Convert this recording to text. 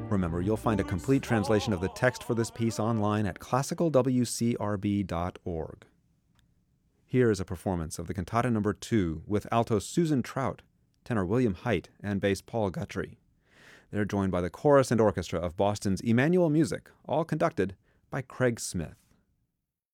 Remember, you'll find a complete translation of the text for this piece online at classicalwcrb.org. Here is a performance of the Cantata No. 2 with alto Susan Trout, tenor William Height, and bass Paul Guthrie. They're joined by the chorus and orchestra of Boston's Emmanuel Music, all conducted by Craig Smith.